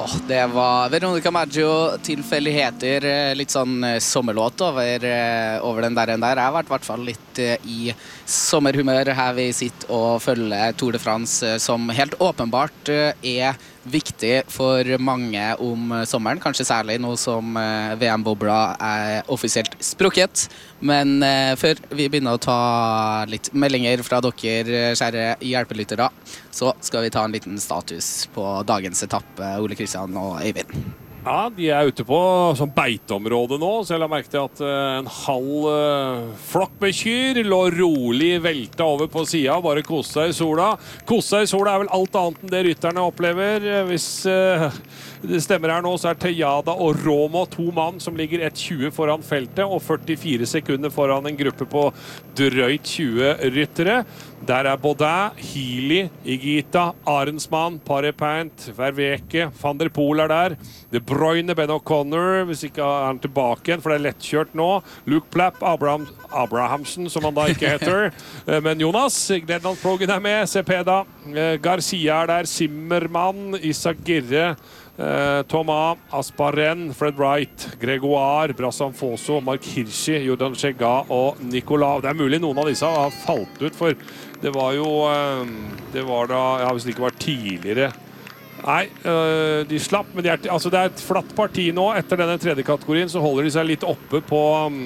det var Veronica Maggio, tilfeldigheter, litt sånn sommerlåt over den der. Jeg har vært I hvert fall litt I sommerhumør her vi sitter og følger Tour de France, som helt åpenbart viktig for mange om sommeren, kanskje særlig nå som VM-bobla offisielt sprukket. Men før vi begynner å ta litt meldinger fra dere, kjære hjelpelyttere, så skal vi ta en liten status på dagens etappe, Ole Kristian og Øyvind. Ja, de ute på sånn beiteområde nå, så jeg la merke til at en halv flokk med kyr lå rolig velta over på siden, bare koste seg I sola. Koste seg I sola vel alt annet enn det rytterne opplever. Hvis det stemmer her nå, så Tejada og Romo 2 mann som ligger 1,20 foran feltet, og 44 sekunder foran en gruppe på drøyt 20 ryttere. Der Baudin, Healy, Igita, Arensman, Parepint, Verveke, Van der Poel der. De Bruyne, Ben O'Connor, hvis ikke han tilbake igjen, for det lettkjørt nå. Luke Plapp, Abrahamsen, som han da ikke heter. Men Jonas, Gledland Progen med, Cepeda, Garcia der, Zimmermann, Isak Girre, Thomas, Asparen, Fred Wright, Gregoire, Brassan Fosso, Mark Hirschi, Jordan Chega og Nicolas. Det mulig noen av disse har falt ut, for det var jo det var da, ja, hvis det ikke var tidligere. Nei, de slapp, men det et flatt parti nå. Etter denne tredje kategorien så holder de seg litt oppe på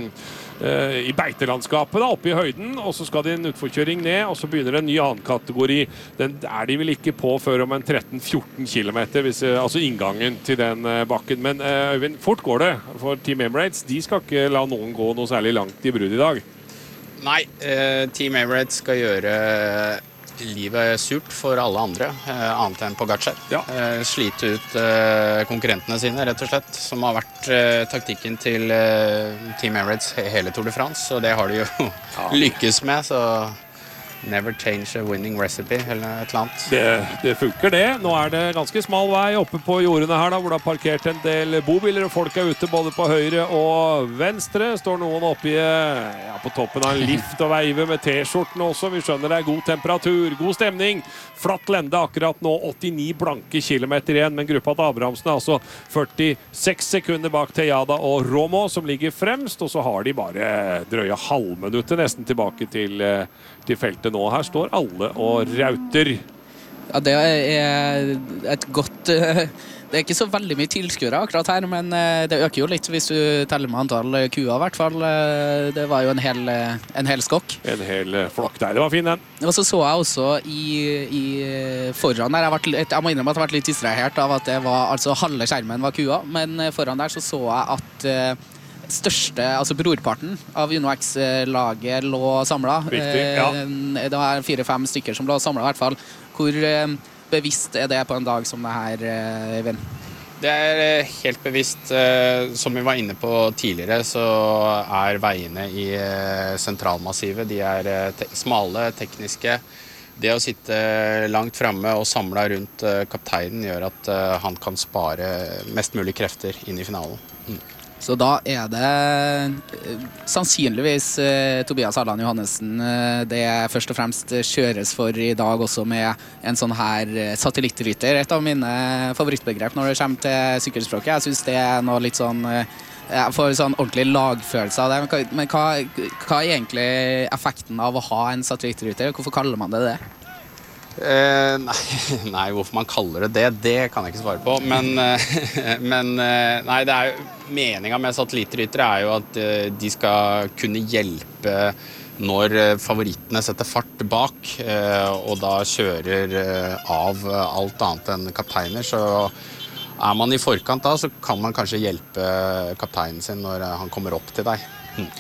I beitelandskapet da, oppe I høyden, og så skal de en utforkjøring ned, og så begynner det en ny annen kategori. Den de vel ikke på før om en 13-14 kilometer, altså inngangen til den bakken. Men Øyvind, fort går det for Team Emirates. De skal ikke la noen gå noe særlig langt I brud I dag. Nei, Team Emirates skal gjøre livet surt for alle andre, annet enn Pogacar. Ja. Slite ut konkurrentene sine, rett og slett, som har vært taktikken til Team Emirates hele Tour de France, og det har de jo lykkes med, så never change a winning recipe, eller et eller annet. Det funker det. Nå det ganske smal vei oppe på jordene her, da, hvor det har parkert en del bobiler, og folk ute både på høyre og venstre. Står noen oppe på toppen av en lift og veiver med T-skjorten også. Vi skjønner det god temperatur, god stemning. Flatt lende akkurat nå, 89 blanke kilometer igjen, men gruppa til Abrahamsen altså 46 sekunder bak Tejada og Romo, som ligger fremst, og så har de bare drøye halvminuttet nesten tilbake til feltet nå. Her står alle og rauter. Ja, det et godt... Det ikke så veldig mye tilskuere akkurat her, men det øker jo litt hvis du teller med antall kuer I hvert fall. Det var jo en hel skokk. En hel flokk der, det var fin den. Og så jeg også I foran der, jeg må innrømme at jeg ble litt distrahert av at det var, altså halve skjermen var kuer, men foran der så jeg at største, altså brorparten av UnoX-laget lå samlet. Ja. Det var 4-5 stykker som lå samlet I hvert fall. Hvor bevisst det på en dag som det her, Øyvind? Det helt bevisst. Som vi var inne på tidligere, så veiene I sentralmassivet, de smale, tekniske. Det å sitte langt fremme og samle rundt kapteinen gjør at han kan spare mest mulig krefter inn I finalen. Så da det sannsynligvis Tobias Harland Johannessen det først og fremst kjøres for I dag også med en sånn her satellittrytter. Et av mine favorittbegrep når det kommer til sykkelspråket. Jeg synes det noe litt sånn, jeg får sånn ordentlig lagfølelse av det. Men hva egentlig effekten av å ha en satellittrytter? Hvorfor kaller man det? Nei, hvorfor man kaller det kan jeg ikke svare på. Men nei, det meningen med satellittryttere jo at de skal kunne hjelpe når favorittene setter fart bak, og da kjører av alt annet enn kapteiner, så man I forkant da, så kan man kanskje hjelpe kapteinen sin når han kommer opp til deg.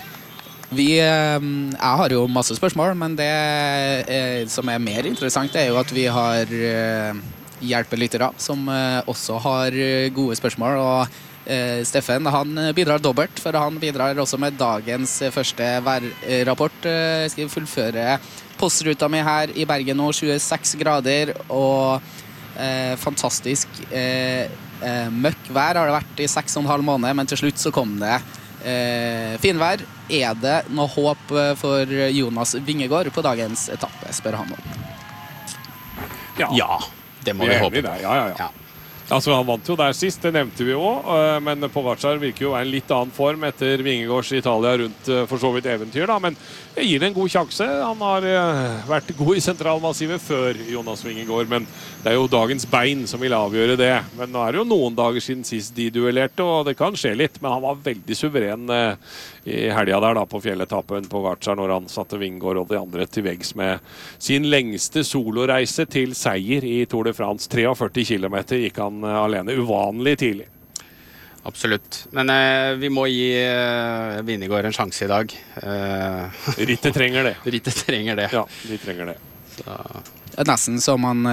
Jeg har jo masse spørsmål, men det som mer interessant jo at vi har hjelpelyttere som også har gode spørsmål, og Steffen, han bidrar dobbelt, for han bidrar også med dagens første værrapport. Jeg skal fullføre postruta mi her I Bergen nå, 26 grader, og fantastisk møkkvær har det vært I 6,5 måneder, men til slutt så kom det finvær. Det noe håp for Jonas Vingegaard på dagens etappe, spør han om? Ja, det må vi håpe. Ja. Altså, han vant jo der sist, det nevnte vi jo, men Pogačar virker jo å være en litt annen form etter Vingegårds Italia rundt for så vidt eventyr, da, men jeg gir det en god sjanse. Han har vært god i sentralmassivet før Jonas Vingegård, men det er jo dagens bein som vil avgjøre det. Men nå er det jo noen dager siden sist de duellerte, og det kan skje litt, men han var veldig suveren i helga der da på fjelletappen Pogačar når han satte Vingegård og de andre til veggs med sin lengste soloreise til seier i Tour de France. 43 kilometer gikk han alene, uvanlig tidlig. Absolutt. Men vi må gi Vingegård en sjanse i dag. Rittet trenger det. Rittet trenger det. Ja, de trenger det. Så. Nesten som man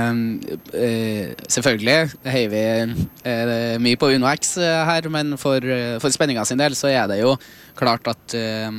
selvfølgelig heier vi mye på Uno X her, men for spenninga sin del så er det jo klart at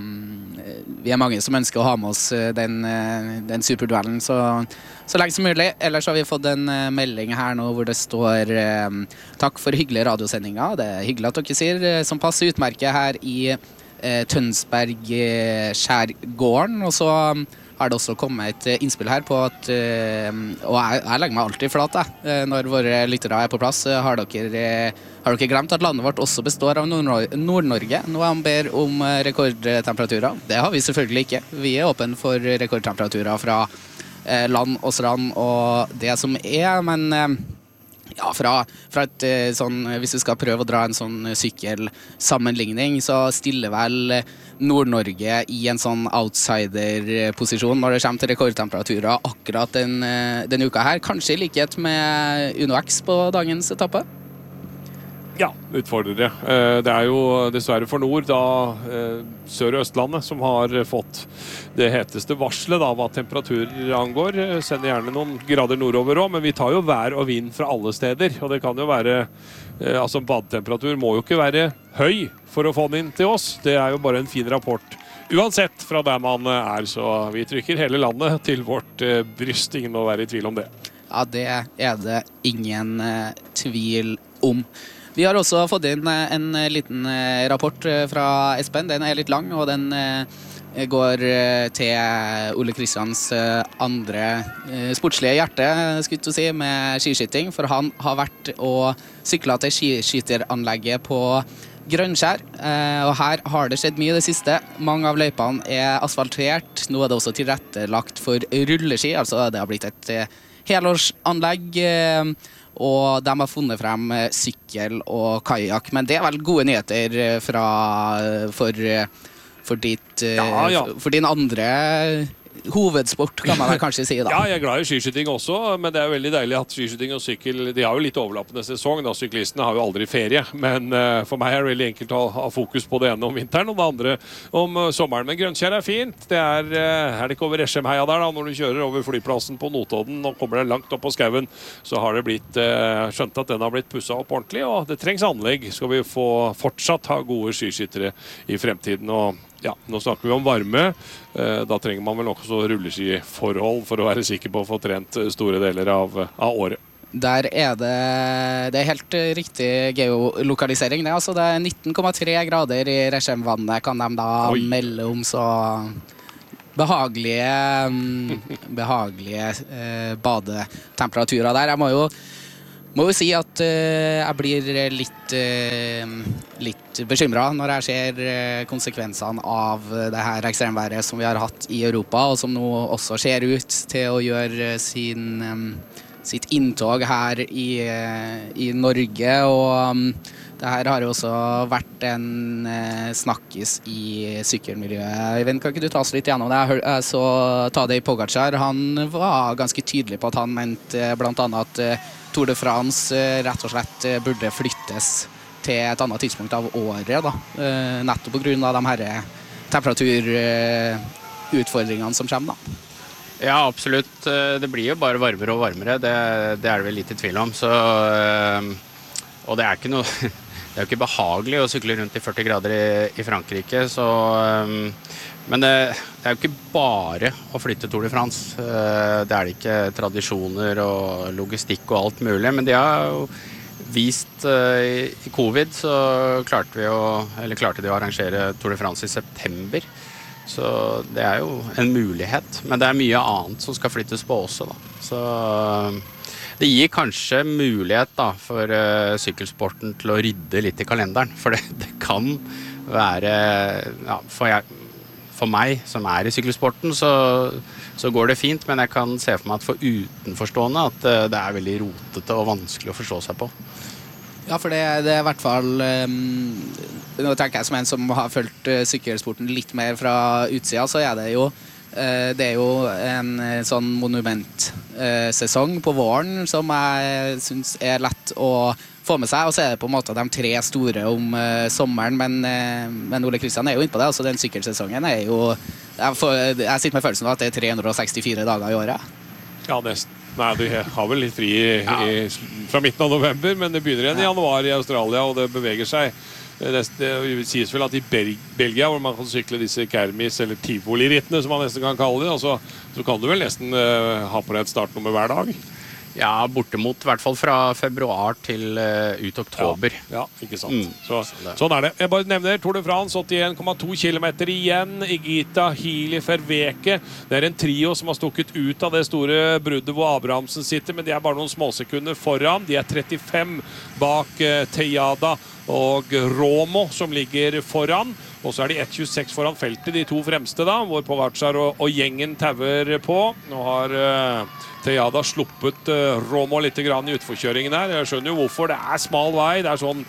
vi er mange som ønsker å ha med oss den superduellen så lenge som mulig. Ellers har vi fått en melding her nå hvor det står takk for hyggelige radiosendinger. Det er hyggelig at dere sier som passer utmerket her i Tønsberg skjærgården, og så har det også kommet et innspill her på at, og jeg legger meg alltid flat når våre lyttere er på plass. Har dere glemt at landet vårt også består av Nord-Norge? Nå han ber om rekordtemperaturer. Det har vi selvfølgelig ikke. Vi er åpne for rekordtemperaturer fra land og strand og det som er, men ja, fra et sånn, hvis du skal prøve å dra en sånn sykkelsammenligning, så stiller vel Nord-Norge i en sånn outsider-posisjon når det kommer til rekordtemperaturer akkurat den uka her. Kanskje i likhet med Uno X på dagens etappe? Ja, utfordrere. Det er jo dessverre for nord da Sør- og Østlandet som har fått det heteste varslet da, hva temperaturer angår. Sender gjerne noen grader nordover også, men vi tar jo vær og vind fra alle steder. Og det kan jo være, altså badetemperatur må jo ikke være høy for å få den inn til oss. Det er jo bare en fin rapport. Uansett fra der man er, så vi trykker hele landet til vårt bryst. Ingen må være i tvil om det. Ja, det er det ingen tvil om. Vi har også fått inn en liten rapport fra Espen. Den er litt lang, og den går til Ole Kristians andre sportslige hjerte, skulle jeg si, med skiskyting. For han har vært og syklet til skiskyteranlegget på Grønnskjær. Og her har det skjedd mye i det siste. Mange av løypene er asfaltert. Nå er det også tilrettelagt for rulleski, altså det har blitt et helårsanlegg. Og de har funnet frem sykkel og kajak, men det er vel gode nyheter for din andre hovedsport, kan man kanskje si da. Ja, jeg er glad i skiskyting også, men det er veldig deilig at skiskyting og sykkel, de har jo litt overlappende sesong, da syklistene har jo aldri ferie, men for meg er det veldig enkelt å ha fokus på det ene om vinteren og det andre om sommeren. Men Grønnskjær er fint, det er det ikke over Resjemheia der da, når du kjører over flyplassen på Notodden og kommer deg langt opp på skauen, så har det blitt, skjønt at den har blitt pusset opp ordentlig, og det trengs anlegg, skal vi fortsatt ha gode skiskyttere i fremtiden, og ja, nå snakker vi om varme. Da trenger man vel også rulleskiforhold for å være sikker på å få trent store deler av året. Der er det er helt riktig geolokalisering. Det, altså, det er 19,3 grader i Resjemvannet, kan de da melde om, så behagelige badetemperaturer der. Jeg må jo si at jeg blir litt bekymret når jeg ser konsekvensene av det her ekstremværet som vi har hatt i Europa, og som nå også ser ut til å gjøre sitt inntog her i Norge. Og det her har jo også vært en snakkis i sykkelmiljøet. Øyvind, kan ikke du ta oss litt gjennom det? Jeg så Tadej Pogačar, han var ganske tydelig på at han mente blant annet at Tour de France rett og slett burde flyttes til et annet tidspunkt av året, da. Nettopp på grunn av de her temperaturutfordringene som kommer, da. Ja, absolutt. Det blir jo bare varmere og varmere, det er det vel litt i tvil om. Så, og det er ikke noe, det er jo ikke behagelig å sykle rundt i 40 grader i Frankrike, så... Men det er jo ikke bare å flytte Tour de France. Det er det ikke, tradisjoner og logistikk og alt mulig. Men de har jo vist i covid så klarte de å arrangere Tour de France i september. Så det er jo en mulighet. Men det er mye annet som skal flyttes på også, da. Så Det gir kanskje mulighet da, for sykkelsporten til å rydde litt i kalenderen, for det kan være, ja, for meg som i sykkelsporten, så går det fint, men jeg kan se for meg at for utenforstående at det veldig rotete og vanskelig å forstå seg på. Ja, for det I hvert fall nå tenker jeg som en som har fulgt sykkelsporten litt mer fra utsida, så det jo en sånn monumentsesong på våren som jeg synes lett å få med seg, og så det på en måte de 3 store om sommeren, men Ole Kristian jo inne på det, altså den sykkelsesongen jo, jeg sitter med følelsen av at det 364 dager I året. Ja, nesten. Nei, du har vel litt fri fra midten av november, men det begynner igjen I januar I Australia, og det beveger seg. Det sies vel at I Belgia, hvor man kan sykle disse Kermis eller Tivoli-rittene, som man nesten kan kalle det, så kan du vel nesten ha på deg et startnummer hver dag? Ja, bortimot, I hvert fall fra februar til ut oktober. Ja, ikke sant. Sånn det. Jeg bare nevner Tour de France, 81,2 kilometer igjen. Igita, Hili, Verweke. Det en trio som har stukket ut av det store bruddet hvor Abrahamsen sitter, men de bare noen småsekunder foran. De 35 bak Tejada og Romo som ligger foran. Og så de 1,26 foran feltet, de 2 fremste da, hvor Pogačar og gjengen tauer på. Nå har Tejada sluppet Romo litt grann I utforkjøringen her. Jeg skjønner jo hvorfor. Det smal vei. Det sånn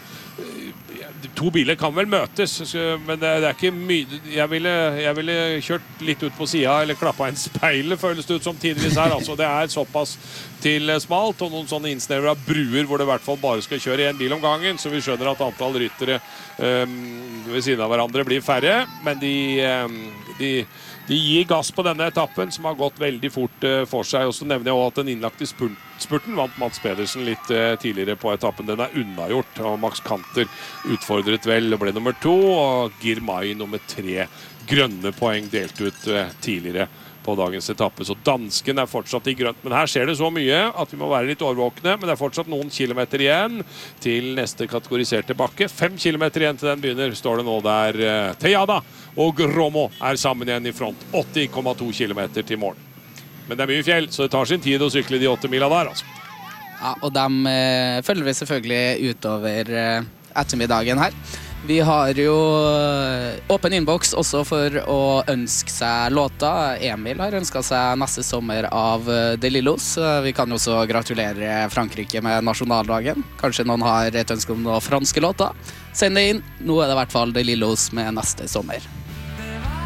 2 biler kan vel møtes, men det ikke mye. Jeg ville kjørt litt ut på siden, eller klappet en speil, føles det ut som tidligere her. Altså, det såpass til smalt, og noen sånne innsnevra bruer hvor det I hvert fall bare skal kjøre en bil om gangen, så vi skjønner at antall ryttere ved siden av hverandre blir færre, men de gir gass på denne etappen, som har gått veldig fort for seg. Og så nevner jeg også at den innlagte spurten vant Mats Pedersen litt tidligere på etappen. Den unnagjort, og Max Kanter utfordret vel og ble nummer 2, og Girmay nummer 3. Grønne poeng delt ut tidligere på dagens etappe, så dansken fortsatt I grønt. Men her skjer det så mye at vi må være litt overvåkne, men det fortsatt noen kilometer igjen til neste kategoriserte bakke. 5 kilometer igjen til den begynner, står det nå der Tejada og Romo sammen igjen I front. 80,2 kilometer til mål. Men det mye fjell, så det tar sin tid å sykle de 8 mila der, altså. Ja, og dem følger vi selvfølgelig utover ettermiddagen her. Vi har jo åpen innboks også for å ønske seg låter. Emil har ønsket seg neste sommer av De Lillos. Vi kan også gratulere Frankrike med nasjonaldagen. Kanskje noen har et ønske om noen franske låter. Send det inn. Nå det I hvert fall De Lillos med neste sommer.